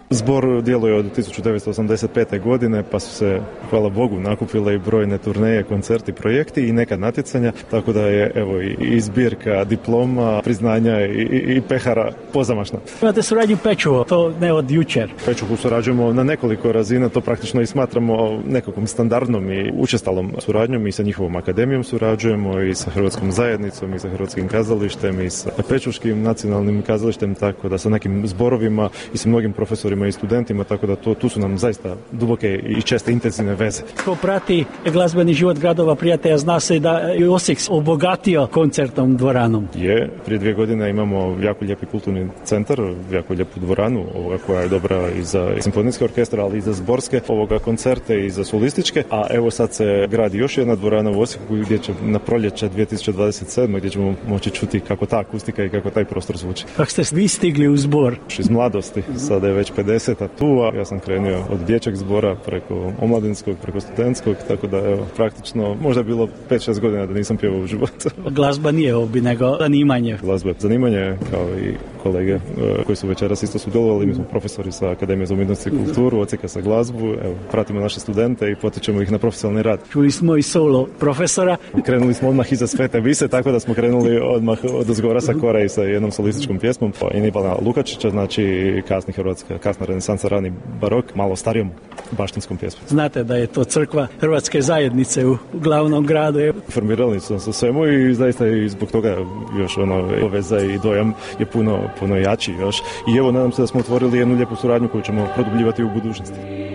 Zbor djeluje od 1985. godine, pa su se, hvala Bogu, nakupile i brojne turneje, koncerti, projekti i neka natjecanja, tako da je evo i zbirka diploma, priznanja i pehara pozamašna. Imate suradnju Pečuho, to ne od jučer. Pečuhu surađujemo na nekoliko razina, to praktično i smatramo nekakvom standardnom i učestalom suradnjom, i sa njihovom akademijom surađujemo, i sa Hrvatskom zajednicom, i sa Hrvatskim kazalištem, i sa Pečuškim nacionalnim kazalištem, tako da sa nekim zborovima i sa mnogim profesorima i studentima, tako da tu su nam zaista duboke i česte intenzivne veze. Ko prati glazbeni život gradova prijatelja, zna se da je Osijek obogatio koncertnom dvoranom. Je, prije 2 godine imamo jako lijepi kulturni centar, jako lijepu dvoranu, koja je dobra i za simfonijski orkestar, ali i za zborske koncerte i za solističke, a evo sad se gradi još jedna dvorana u Osijeku gdje će na proljeće 2027. gdje ćemo moći čuti kako ta akustika i kako taj prostor zvuči. Kako ste vi stigli u zbor? Iz mladosti, sada je već 50, a tu, ja sam krenuo od dječjeg zbora preko omladinskog, preko studentskog, tako da evo, praktično možda je bilo 5-6 godina da nisam pjevao u životu. Glazba nije hobby, nego zanimanje. Glazba je zanimanje, kao i kolege koji su večeras isto sudjelovali. Mi smo profesori sa Akademije za umjetnost i kulturu, odsjeka sa glazbu, evo, pratimo naše studente i potičemo ih na profesionalni rad. Čuli smo i solo profesora. Krenuli smo odmah iza Svete Vise, tako da smo krenuli odmah od ozgora sa Kora i sa jednom solističkom pjesmom. Inibalna Lukačića, znači kasna renesansa, rani barok, malo starijom baštinskom pjesmom. Znate da je to crkva Hrvatske zajednice u glavnom gradu. Informirali smo se svemu i zaista i zbog toga još veza i dojam je puno jači još. I evo, nadam se da smo otvorili jednu lijepu suradnju koju ćemo produbljivati u budućnosti.